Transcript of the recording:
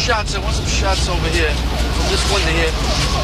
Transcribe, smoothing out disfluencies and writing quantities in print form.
shots. I want some shots over here from this window here.